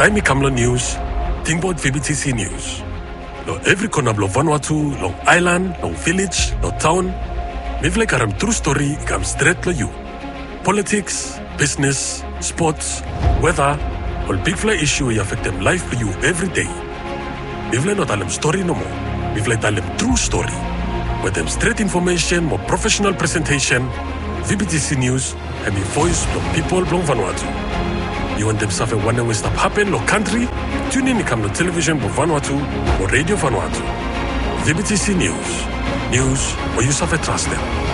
Taimi Kamlo News, Tingbot VBTC News. Lo every corner of Vanuatu, long island, long village, long town. Mivle karam true story comes straight to you. Politics, business, sports, weather, all big fly issue affect them life for you every day. Mivle not alem story no more. Mivle alem true story. With them straight information, more professional presentation, VBTC News, and the voice from people from Vanuatu. You want them suffer one way stuff happen, lo country, tune in come to television for Vanuatu or radio Vanuatu. VBTC News. News where you suffer trust them.